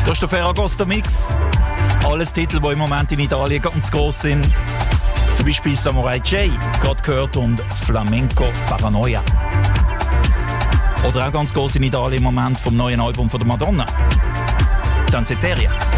Das ist der Ferragosto Mix. Alles Titel, die im Moment in Italien ganz gross sind. Zum Beispiel Samurai J, gerade gehört, und Flamenco Paranoia. Oder auch ganz gross in Italien im Moment vom neuen Album von der Madonna. Danceteria.